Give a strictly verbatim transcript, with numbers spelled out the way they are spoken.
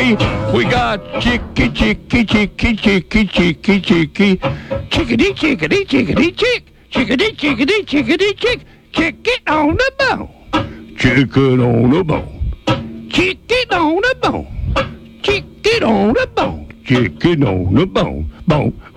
chicky. We got chicky, chicky, chicky, chicky, chicky, chicky. Chickadee, chickadee, chickadee, chick. Chickadee, chickadee, chickadee, chick. Chicken on the bone. Chicken on the bone. Chicken on the bone. Chicken on the bone. Chicken on the bone. Bone.